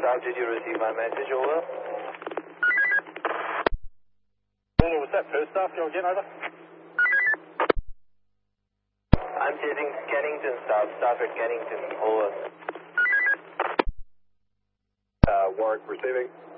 How did you receive my message? Over. Zulu, was that first staff go again? Over. I'm chasing Kennington staff. Staff at Kennington. Over. Warwick receiving.